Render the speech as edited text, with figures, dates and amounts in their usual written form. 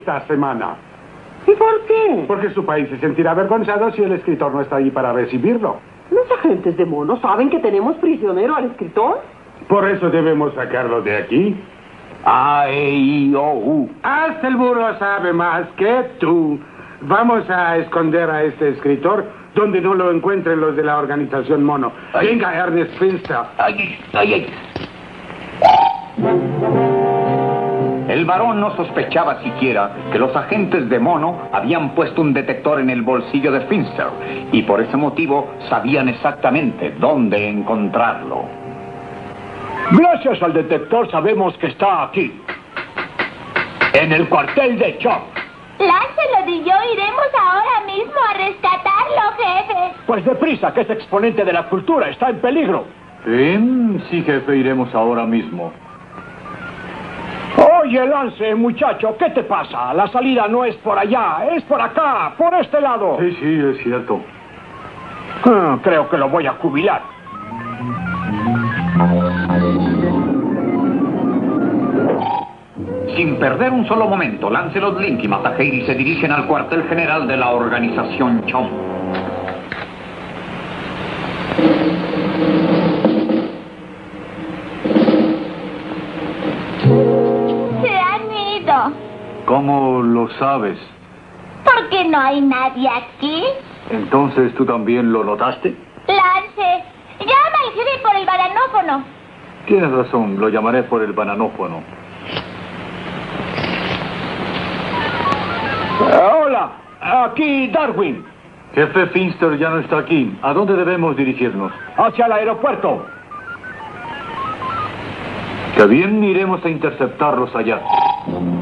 esta semana. ¿Y por qué? Porque su país se sentirá avergonzado si el escritor no está ahí para recibirlo. ¿Los agentes de mono saben que tenemos prisionero al escritor? Por eso debemos sacarlo de aquí. A, E, I, O, U. Hasta el burro sabe más que tú. Vamos a esconder a este escritor donde no lo encuentren los de la organización Mono. Ay. Venga, Ernest Finster. ¡Ay, ay, ay! El varón no sospechaba siquiera que los agentes de Mono habían puesto un detector en el bolsillo de Finster y por ese motivo sabían exactamente dónde encontrarlo. Gracias al detector sabemos que está aquí, en el cuartel de Chop. Lancelot y yo iremos ahora mismo a rescatarlo, jefe. Pues deprisa, que ese exponente de la cultura está en peligro. Sí, jefe, iremos ahora mismo. Oye, Lance, muchacho, ¿qué te pasa? La salida no es por allá, es por acá, por este lado. Sí, es cierto. Creo que lo voy a jubilar. Sin perder un solo momento, Lancelot Link y Mata-Hari se dirigen al cuartel general de la organización Chom. Se han ido. ¿Cómo lo sabes? ¿Por qué no hay nadie aquí? Entonces, ¿tú también lo notaste? Lance, llama al jefe por el bananófono. Tienes razón, lo llamaré por el bananófono. Hola, aquí Darwin, Jefe Finster ya no está aquí. ¿A dónde debemos dirigirnos? hacia el aeropuerto. Que bien, iremos a interceptarlos allá.